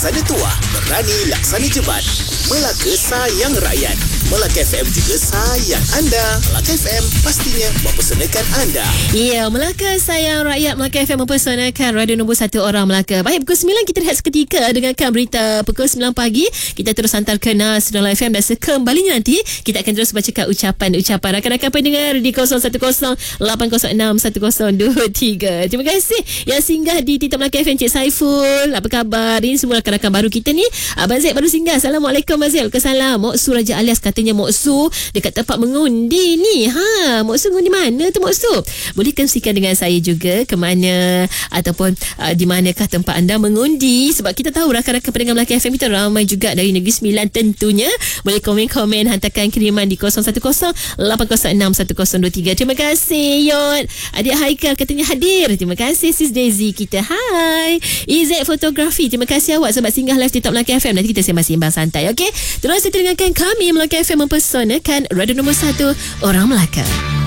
laksana tuah, berani laksana jebat. Melaka sayang rakyat. Melaka FM juga sayang anda. Melaka FM pastinya mempersanakan anda. Ya, Melaka sayang rakyat. Melaka FM mempersanakan radio nombor 1 orang Melaka. Baik, pukul 9 kita rehat seketika dengarkan berita pukul 9 pagi. Kita terus hantar ke Nas Nasional FM dan sekembalinya nanti kita akan terus bacakan ucapan-ucapan rakan-rakan pendengar di 010-806-1023. Terima kasih yang singgah di TikTok Melaka FM. Cik Saiful, apa khabar? Ini semua rakan-rakan baru kita ni. Abang Zaid baru singgah. Assalamualaikum Abang Zaid. Waalaikumsalam. Mok Su Raja Alias katanya Mok Su dekat tempat mengundi ni. Mok Su mengundi mana tu Mok Su? Boleh kongsikan dengan saya juga ke mana ataupun di manakah tempat anda mengundi, sebab kita tahu rakan-rakan pendengar Melaka FM kita ramai juga dari Negeri Sembilan tentunya. Boleh komen-komen, hantarkan kiriman di 010-806-1023. Terima kasih Yot. Adik Haikal katanya hadir. Terima kasih Sis Daisy kita. Hai EZ Fotografi, terima kasih awak sebab singgah live TikTok Melaka FM. Nanti kita sembang-sembang santai, okey? Terus dengarkan kami Melaka FM mempersanakan radio nombor 1 orang Melaka.